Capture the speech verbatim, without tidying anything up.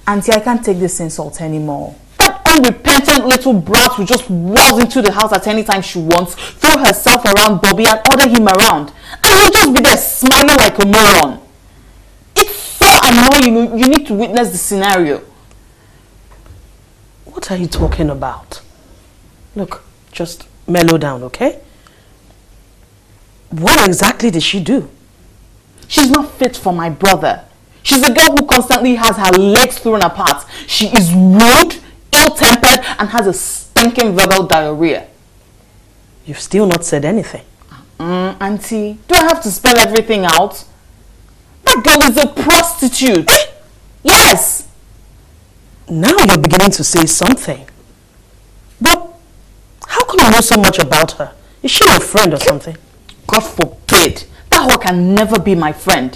Auntie, I can't take this insult anymore. That unrepentant little brat who just walks into the house at any time she wants, throw herself around Bobby and order him around. And he'll just be there smiling like a moron. It's so annoying. You need to witness the scenario. What are you talking about? Look, just mellow down, okay? What exactly did she do? She's not fit for my brother. She's a girl who constantly has her legs thrown apart. She is rude, ill-tempered, and has a stinking verbal diarrhea. You've still not said anything. Mm, Auntie, do I have to spell everything out? That girl is a prostitute. Yes. Now you're beginning to say something. But how come you know so much about her? Is she your friend or something? God forbid. That whore can never be my friend.